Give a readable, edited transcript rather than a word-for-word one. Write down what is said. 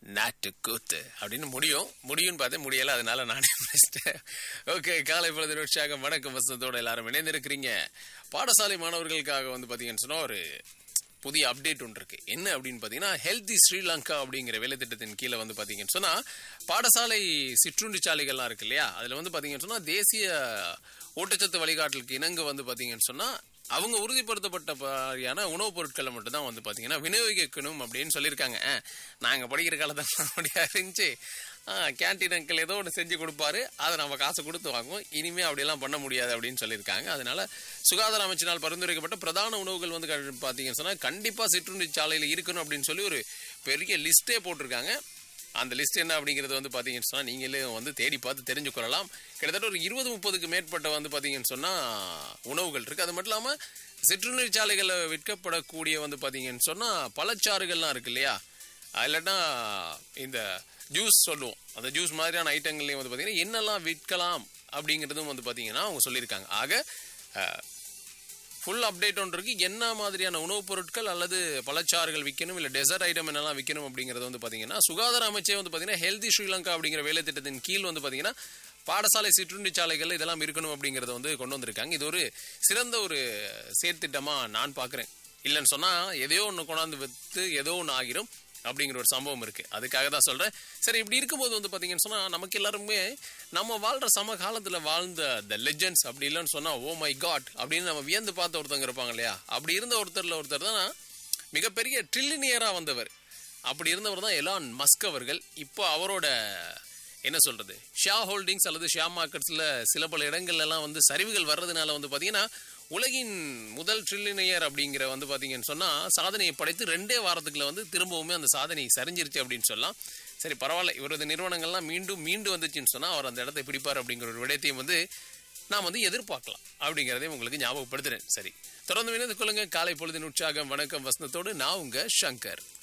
நாட்டுக்கூத்து அப்படின்னு முடியும்னு பார்த்தேன், முடியல, அதனால நானே முடிச்சிட்டேன். ஓகே, காலை பொழுது உற்சாகம் வணக்கம் வசந்தத்தோட எல்லாரும் இணைந்திருக்கிறீங்க. பாடசாலை மாணவர்களுக்காக வந்து பார்த்தீங்கன்னு சொன்னா ஒரு புதிய அப்டேட் ஒன்று இருக்கு. என்ன அப்படின்னு பார்த்தீங்கன்னா, ஹெல்தி ஸ்ரீலங்கா அப்படிங்கிற வேலை திட்டத்தின் கீழே வந்து பார்த்தீங்கன்னு சொன்னா பாடசாலை சிற்றுண்டி சாலைகள்லாம் இருக்கு இல்லையா, அதில் வந்து பார்த்தீங்கன்னு சொன்னா தேசிய ஊட்டச்சத்து வழிகாட்டலுக்கு இணங்க வந்து பார்த்தீங்கன்னு சொன்னா அவங்க உறுதிப்படுத்தப்பட்ட மாதிரியான உணவுப் பொருட்களை மட்டும் தான் வந்து பார்த்தீங்கன்னா விநியோகிக்கணும் அப்படின்னு சொல்லியிருக்காங்க. நாங்கள் படிக்கிற காலத்தில் அப்படியா இருந்துச்சு. கேன்டீன் அங்கிள் ஏதோ ஒன்று செஞ்சு கொடுப்பாரு, அதை நம்ம காசு கொடுத்து வாங்குவோம். இனிமேல் அப்படியெல்லாம் பண்ண முடியாது அப்படின்னு சொல்லியிருக்காங்க. அதனால சுகாதார அமைச்சினால் பரிந்துரைக்கப்பட்ட பிரதான உணவுகள் வந்து பார்த்தீங்கன்னு சொன்னால் கண்டிப்பாக சிற்றுண்டி சாலையில் இருக்கணும் அப்படின்னு சொல்லி ஒரு பெரிய லிஸ்ட்டே போட்டிருக்காங்க. அந்த லிஸ்ட் என்ன அப்படிங்கிறது வந்து பார்த்தீங்கன்னு சொன்னால் நீங்களே வந்து தேடி பார்த்து தெரிஞ்சு கொள்ளலாம். கிட்டத்தட்ட ஒரு 20-30க்கு மேற்பட்ட வந்து பார்த்தீங்கன்னு சொன்னால் உணவுகள் இருக்குது. அது மட்டும் இல்லாமல் சிற்றுண்டி சாலைகளில் விற்கப்படக்கூடிய வந்து பார்த்தீங்கன்னு சொன்னால் பழச்சாறுகள்லாம் இருக்கு இல்லையா, இல்லைன்னா இந்த ஜூஸ் சொல்லுவோம், அந்த ஜூஸ் மாதிரியான ஐட்டங்கள்லேயும் வந்து பார்த்தீங்கன்னா என்னெல்லாம் விற்கலாம் அப்படிங்கிறதும் வந்து பார்த்தீங்கன்னா அவங்க சொல்லியிருக்காங்க. ஆக ஃபுல் அப்டேட் ஒன்று இருக்கு. என்ன மாதிரியான உணவுப் பொருட்கள் அல்லது பழச்சாறுகள் விற்கணும், இல்லை டெசர்ட் ஐட்டம் என்னெல்லாம் விற்கணும் அப்படிங்கிறது வந்து பார்த்தீங்கன்னா சுகாதார அமைச்சே வந்து பார்த்தீங்கன்னா ஹெல்தி ஸ்ரீலங்கா அப்படிங்கிற வேலை திட்டத்தின் கீழ் வந்து பார்த்தீங்கன்னா பாடசாலை சிற்றுண்டி சாலைகள் இதெல்லாம் இருக்கணும் அப்படிங்கிறத வந்து கொண்டு வந்திருக்காங்க. இது ஒரு சிறந்த ஒரு செயற்திட்டமாக நான் பார்க்குறேன். இல்லைன்னு சொன்னால் எதையோ ஒன்று கொண்டாந்து விற்று ஏதோ ஒன்று ஆகிரும் அப்படிங்கிற ஒரு சம்பவம் இருக்குது. அதுக்காக தான் சொல்கிறேன். சரி, இப்படி இருக்கும்போது வந்து பார்த்தீங்கன்னு சொன்னால் நமக்கு எல்லாருமே நம்ம வாழ்கிற சமகாலத்தில் வாழ்ந்த த லெஜெண்ட்ஸ் அப்படி இல்லைன்னு சொன்னால் ஓ மை காட் அப்படின்னு நம்ம வியந்து பார்த்த ஒருத்தவங்க இருப்பாங்க இல்லையா, அப்படி இருந்த ஒருத்தர் தான் மிகப்பெரிய ட்ரில்லினியராக வந்தவர். அப்படி இருந்தவர் தான் எலான் மஸ்க் அவர்கள். இப்போ அவரோட என்ன சொல்கிறது ஷேர் ஹோல்டிங்ஸ் அல்லது ஷேர் மார்க்கெட்ஸில் சில பல இடங்கள்லாம் வந்து சரிவுகள் வர்றதுனால வந்து பார்த்தீங்கன்னா உலகின் முதல் ட்ரில்லினியர் அப்படிங்கிற வந்து பார்த்தீங்கன்னு சொன்னால் சாதனையை படைத்து 2 வாரத்துக்குள்ள வந்து திரும்பவுமே அந்த சாதனை சரிஞ்சிருச்சு அப்படின்னு சொல்லலாம். சரி, பரவாயில்ல, இவரது நிறுவனங்கள்லாம் மீண்டு வந்துச்சுன்னு சொன்னால் அவர் அந்த இடத்தை பிடிப்பார் அப்படிங்கிற ஒரு விடயத்தையும் வந்து நாம் வந்து எதிர்பார்க்கலாம் அப்படிங்கிறதையும் உங்களுக்கு ஞாபகப்படுத்துகிறேன். சரி, தொடர்ந்து வினது கொள்ளுங்க. காலை பொழுதின் உற்சாகம் வணக்கம் வசந்தத்தோடு நான் உங்கள் சங்கர்.